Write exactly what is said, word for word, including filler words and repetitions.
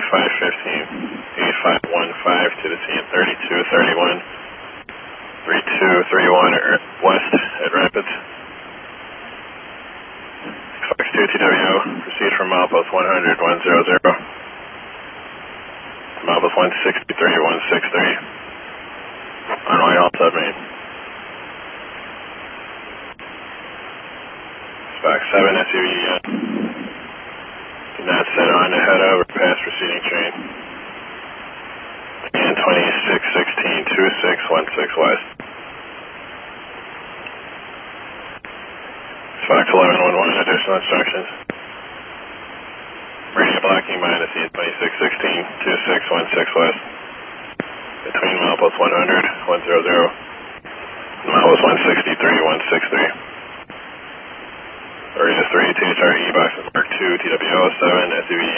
five fifteen, eight five one five to the scene, thirty-two thirty-one, thirty-two thirty-one west at Rapids. Fox two T W O, proceed from milepost one hundred, one hundred. Milepost one sixty-three, one sixty-three. On Whitehall submarine. Fox seven S U V, uh, did not set on to head over past preceding train. And twenty-six sixteen, two six one six west. Fox eleven one one, additional instructions. Radio blocking minus E twenty-six sixteen, two six one six west. Between milepost one hundred, one hundred, and milepost one sixty-three, one sixty-three. Area three, T H R E, boxes mark two, T W O seven, S U V